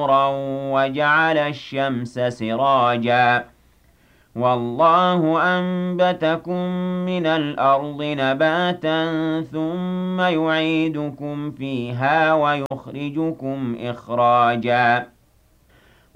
نُورًا وَجَعَلَ الشَّمْسَ سِرَاجًا وَاللَّهُ أَنبَتَكُم مِّنَ الْأَرْضِ نَبَاتًا ثُمَّ يُعِيدُكُمْ فِيهَا وَيُخْرِجُكُمْ إِخْرَاجًا